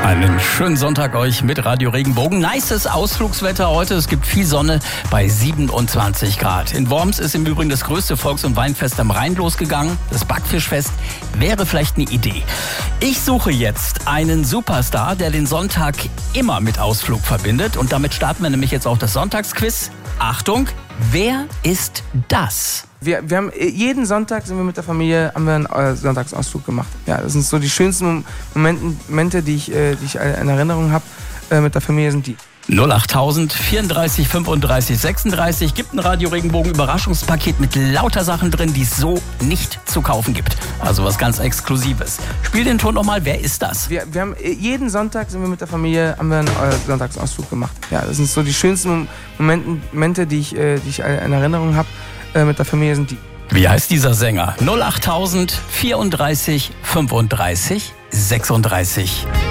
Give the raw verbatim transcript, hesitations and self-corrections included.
Einen schönen Sonntag euch mit Radio Regenbogen. Nices Ausflugswetter heute. Es gibt viel Sonne bei siebenundzwanzig Grad. In Worms ist im Übrigen das größte Volks- und Weinfest am Rhein losgegangen. Das Backfischfest wäre vielleicht eine Idee. Ich suche jetzt einen Superstar, der den Sonntag immer mit Ausflug verbindet. Und damit starten wir nämlich jetzt auch das Sonntagsquiz. Achtung, wer ist das? Wir, wir haben jeden Sonntag sind wir mit der Familie haben wir einen äh, Sonntagsausflug gemacht. Ja, das sind so die schönsten Momenten, Momente, die ich, äh, die ich in Erinnerung habe äh, mit der Familie sind die. null achttausend vierunddreißig fünfunddreißig sechsunddreißig gibt ein Radio Regenbogen Überraschungspaket mit lauter Sachen drin, die es so nicht zu kaufen gibt. Also was ganz Exklusives. Spiel den Ton nochmal, wer ist das? Wir, wir haben jeden Sonntag sind wir mit der Familie haben wir einen äh, Sonntagsausflug gemacht. Ja, das sind so die schönsten Momenten, Momente, die ich, äh, die ich in Erinnerung habe äh, mit der Familie sind die. Wie heißt dieser Sänger? null achttausend vierunddreißig fünfunddreißig sechsunddreißig.